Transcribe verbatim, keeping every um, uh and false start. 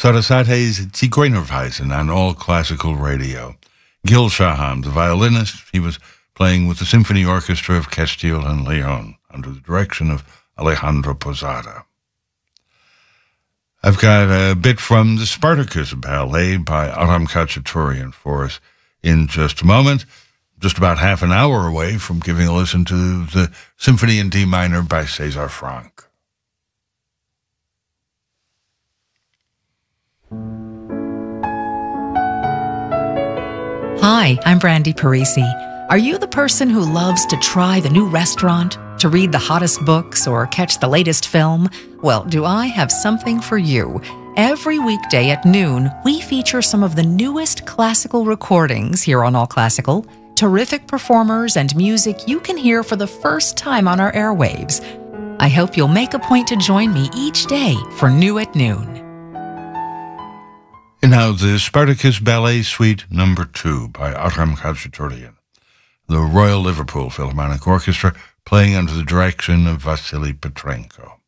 Sarasate's Zigeunerweisen on All Classical Radio. Gil Shaham, the violinist, he was playing with the Symphony Orchestra of Castile and Leon under the direction of Alejandro Posada. I've got a bit from the Spartacus Ballet by Aram Khachaturian for us in just a moment. Just about half an hour away from giving a listen to the Symphony in D minor by César Franck. Hi, I'm Brandy Parisi. Are you the person who loves to try the new restaurant, to read the hottest books, or catch the latest film? Well, do I have something for you? Every weekday at noon, we feature some of the newest classical recordings here on All Classical, terrific performers and music you can hear for the first time on our airwaves. I hope you'll make a point to join me each day for New at Noon. And now the Spartacus Ballet Suite Number Two by Aram Khachaturian, the Royal Liverpool Philharmonic Orchestra playing under the direction of Vasily Petrenko.